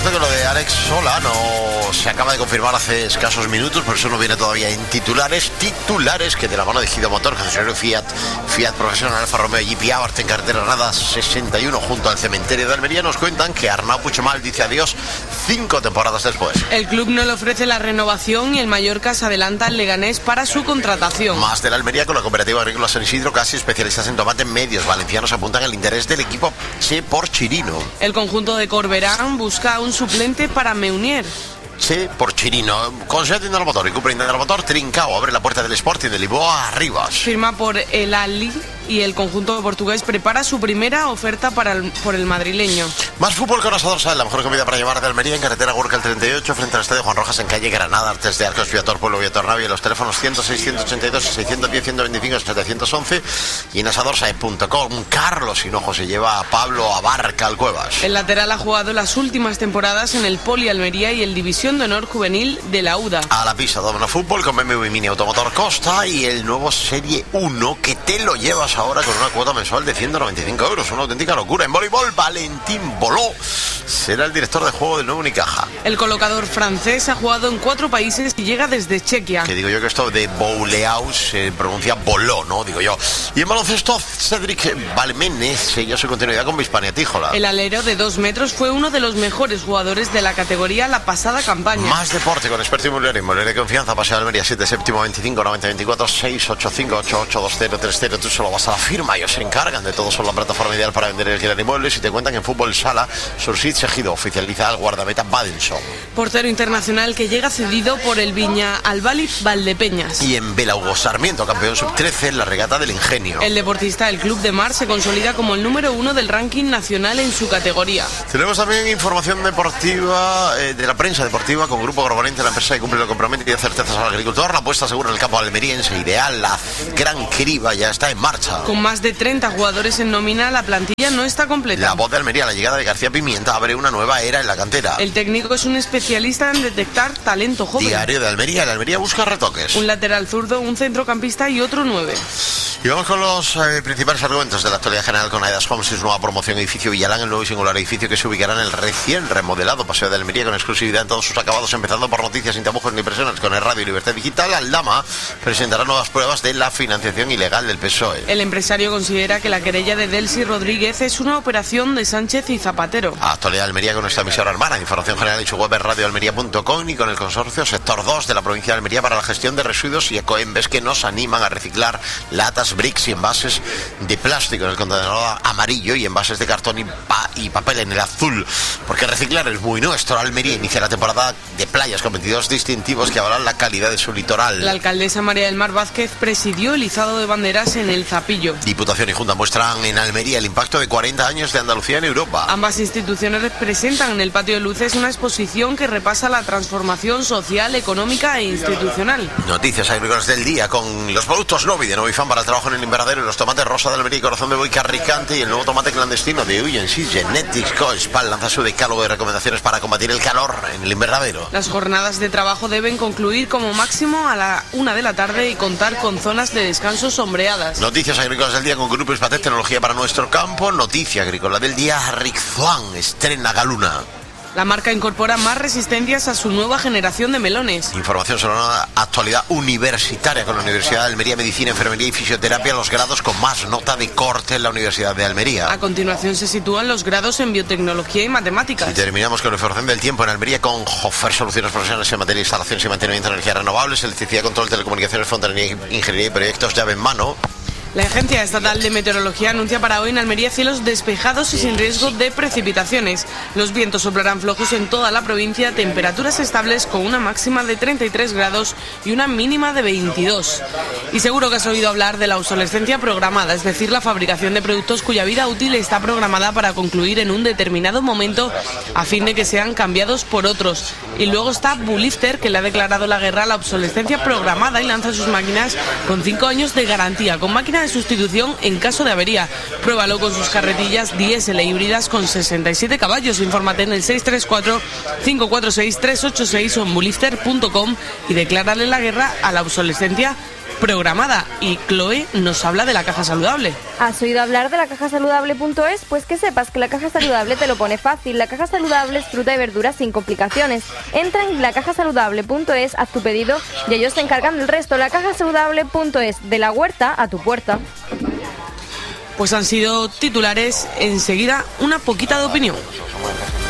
cierto que lo de Alex Sola no se acaba de confirmar hace escasos minutos, por eso no viene todavía en titulares, que de la mano de Gido Motor, concesionario Fiat Profesional Alfa Romeo GP Abarth en carretera Granada 61 junto al cementerio de Almería, nos cuentan que Arnau Puigdemont dice adiós 5 temporadas después. El club no le ofrece la renovación y el Mallorca se adelanta al Leganés para su contratación. Más de la Almería con la cooperativa agrícola San Isidro, casi especialistas en tomate. Medios valencianos apuntan al interés del equipo Che por Chirino. El conjunto de Corberán busca un suplente para Meunier. Che por Chirino, con Seat del motor y Cupra del motor, Trincao abre la puerta del Sporting de Lisboa a Rivas. Firma por el Ali y el conjunto portugués prepara su primera oferta por el madrileño. Más fútbol con Asador Sal, la mejor comida para llevar de Almería, en carretera Gurka el 38, frente al Estadio Juan Rojas, en calle Granada, Artes de Arcos, Viator, Pueblo, Viator Navia, los teléfonos 106, 182, 610, 125, 711 y en asadorsae.com. Carlos Hinojo se lleva a Pablo Abarca al Cuevas. El lateral ha jugado las últimas temporadas en el Poli Almería y el División de Honor Juvenil de la UDA. A la pista, Domino Fútbol con BMW Mini Automotor Costa y el nuevo Serie 1 que te lo llevas ahora con una cuota mensual de 195 euros. Una auténtica locura. En voleibol, Valentín Boló será el director de juego del nuevo Unicaja. El colocador francés ha jugado en 4 países y llega desde Chequia. Que digo yo que esto de Bouleau se pronuncia Boló, ¿no? Digo yo. Y en baloncesto, Cédric Balmenes sella su continuidad con Bispania Tíjola. El alero de 2 metros fue uno de los mejores jugadores de la categoría la pasada campaña. Más deporte con experto inmobiliario de confianza. Paseo de Almería 7 séptimo 25 90 24 685 8820 30. Tú solo vas a la firma, ellos se encargan de todo. Son la plataforma ideal para vender y alquilar inmuebles. Y te cuentan que en fútbol sala Sursit Segido oficializa al guardameta Badenson, portero internacional que llega cedido por el Viña Albali Valdepeñas. Y en Vela Hugo Sarmiento, campeón sub-13 en la regata del Ingenio. El deportista del Club de Mar se consolida como el número 1 del ranking nacional en su categoría. Tenemos también información deportiva de la prensa deportiva con Grupo Agrovalente, la empresa que cumple lo compromete y da certezas al agricultor. La apuesta segura en el campo almeriense ideal, la gran criba ya está en marcha. Con más de 30 jugadores en nómina, la plantilla no está completa. La voz de Almería, la llegada de García Pimienta abre una nueva era en la cantera. El técnico es un especialista en detectar talento joven. Diario de Almería, la Almería busca retoques. Un lateral zurdo, un centrocampista y otro 9. Y vamos con los principales argumentos de la actualidad general con Aedas Homes, su nueva promoción edificio Villalán, el nuevo y singular edificio que se ubicará en el recién remodelado Paseo de Almería con exclusividad en todos sus acabados, empezando por noticias sin tapujos ni presiones con el Radio y Libertad Digital. Aldama presentará nuevas pruebas de la financiación ilegal del PSOE. El empresario considera que la querella de Delcy Rodríguez es una operación de Sánchez y Zapatero. Actualidad Almería con nuestra emisora hermana, información general en su web radioalmería.com y con el consorcio Sector 2 de la provincia de Almería para la gestión de residuos y Ecoembes, que nos animan a reciclar latas, bricks y envases de plástico en el contenedor amarillo y envases de cartón y papel en el azul, porque reciclar es muy nuestro. Almería inicia la temporada de playas con 22 distintivos que avalan la calidad de su litoral. La alcaldesa María del Mar Vázquez presidió el izado de banderas en el Zapillo. Diputación y Junta muestran en Almería el impacto de 40 años de Andalucía en Europa. Ambas instituciones presentan en el Patio de Luces una exposición que repasa la transformación social, económica e institucional. Noticias agrícolas del día con los productos Novi de Novifan para el trabajo en el invernadero y los tomates rosa de Almería y corazón de buey Carricante y el nuevo tomate clandestino de UNC Genetics Co-Spal lanza su decálogo de recomendaciones para combatir el calor en el invernadero. Las jornadas de trabajo deben concluir como máximo a la 1 de la tarde y contar con zonas de descanso sombreadas. Noticias agrícolas del día con Grupo Ispatec, tecnología para nuestro campo. Noticia agrícola del día, Rixzuan estrena Galuna. La marca incorpora más resistencias a su nueva generación de melones. Información sobre una actualidad universitaria con la Universidad de Almería, Medicina, Enfermería y Fisioterapia, los grados con más nota de corte en la Universidad de Almería. A continuación se sitúan los grados en Biotecnología y Matemáticas. Y terminamos con la información del tiempo en Almería con Jofer, soluciones profesionales en materia de instalaciones y mantenimiento de energías renovables, electricidad, control, telecomunicaciones, fontanería, ingeniería y proyectos, llave en mano. La Agencia Estatal de Meteorología anuncia para hoy en Almería cielos despejados y sin riesgo de precipitaciones. Los vientos soplarán flojos en toda la provincia, temperaturas estables con una máxima de 33 grados y una mínima de 22. Y seguro que has oído hablar de la obsolescencia programada, es decir, la fabricación de productos cuya vida útil está programada para concluir en un determinado momento a fin de que sean cambiados por otros. Y luego está Bulifter, que le ha declarado la guerra a la obsolescencia programada y lanza sus máquinas con 5 años de garantía, con máquina de sustitución en caso de avería. Pruébalo con sus carretillas diésel e híbridas con 67 caballos. Infórmate en el 634-546-386 o en bulifter.com y declárale la guerra a la obsolescencia programada. Y Chloe nos habla de la caja saludable. ¿Has oído hablar de la cajasaludable.es? Pues que sepas que la caja saludable te lo pone fácil. La caja saludable es fruta y verduras sin complicaciones. Entra en lacajasaludable.es, haz tu pedido y ellos se encargan del resto. La cajasaludable.es, de la huerta a tu puerta. Pues han sido titulares, enseguida una poquita de opinión.